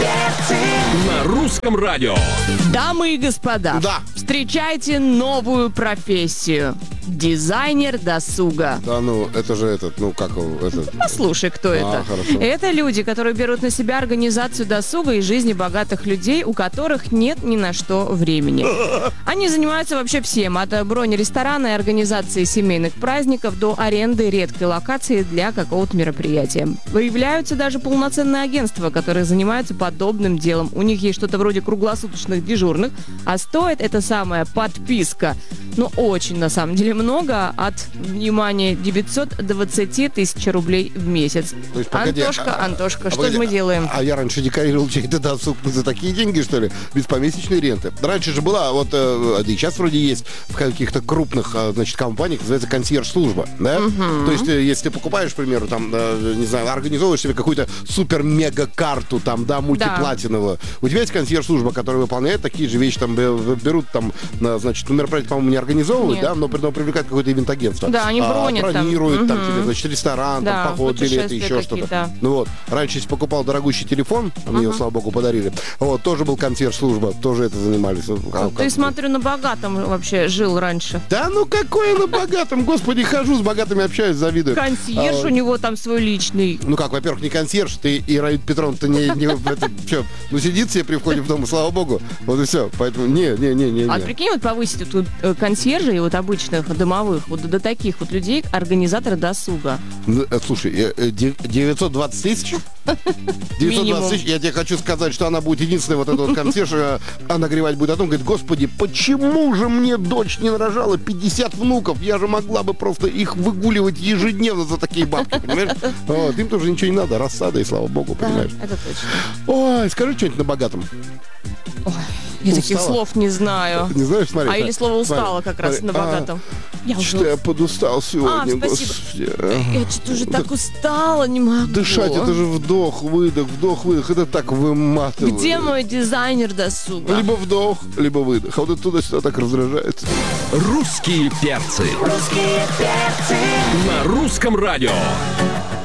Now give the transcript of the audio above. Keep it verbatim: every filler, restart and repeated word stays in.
На русском радио. Дамы и господа, Да. встречайте новую профессию. Дизайнер досуга. Да ну, это же этот, ну как его, этот... Послушай, кто это. хорошо. Это люди, которые берут на себя организацию досуга и жизни богатых людей, у которых нет ни на что времени. Они занимаются вообще всем, от брони ресторана и организации семейных праздников до аренды редкой локации для какого-то мероприятия. Появляются даже полноценные агентства, которые занимаются подобным делом. У них есть что-то вроде круглосуточных дежурных, а стоит эта самая подписка, ну очень на самом деле много, от, внимания, девятьсот двадцать тысяч рублей в месяц. То есть, погоди, Антошка, а- Антошка, а что погоди, же мы делаем? А я раньше декорировал чей-то досуг за такие деньги, что ли? Без помесячной ренты. Раньше же была, вот, э, да и сейчас вроде есть в каких-то крупных, э, значит, компаниях, называется консьерж-служба, да? Угу. То есть, э, если ты покупаешь, к примеру, там, э, не знаю, организовываешь себе какую-то супер-мега-карту, там, да, мультиплатиновую, у тебя есть консьерж-служба, которая выполняет такие же вещи, там, б- берут, там, на, значит, мероприятие, по-моему, не организовывают, Нет. да, но, но привлекают какое-то ивент-агентство. Да, они бронят а, там. бронируют там, Мгм. тебе, значит, ресторан, Да, там, поход, билеты, путешествия еще что-то. какие-то. Ну вот, раньше, если покупал дорогущий телефон, мне его, слава богу, подарили, вот, тоже был консьерж-служба, тоже это занимались. А, Ты, как- смотрю, на богатом вообще жил раньше. Да ну какой на богатом, господи, хожу с богатыми, общаюсь, завидую. Консьерж А, у него там свой личный. Ну как, во-первых, не консьерж, ты и Раид Петровна-то не, не это, чё, ну сидит себе при входе в дом, и слава богу, вот и все, поэтому не, не, не, не, А не. прикинь, вот повысить тут э, консьержей, вот обычных, домовых, вот до таких вот людей, организаторы досуга. Ну, э, Слушай, э, э, де- девятьсот двадцать тысяч? девятьсот двадцать тысяч, я тебе хочу сказать, что она будет единственная вот эта вот консьерж, э, она горевать будет о том, говорит, господи, почему же мне дочь не нарожала пятьдесят внуков? Я же могла бы просто их выгуливать ежедневно за такие бабки, понимаешь? Вот, им тоже ничего не надо, рассада, и слава богу, понимаешь? Это точно. Ой, скажи что-нибудь на богатом. Я таких Устала? слов не знаю. Не знаешь, смотри. А или слово смотри, устала как раз смотри. на А, богатом. Я уже... Что я подустал сегодня, А, спасибо. господи. Я что-то уже так устала, не могу. Дышать, это же вдох, выдох, вдох, выдох, это так выматывает. Где мой дизайнер досуга? Либо вдох, либо выдох. А вот это туда-сюда так раздражает. Русские перцы. На русском радио.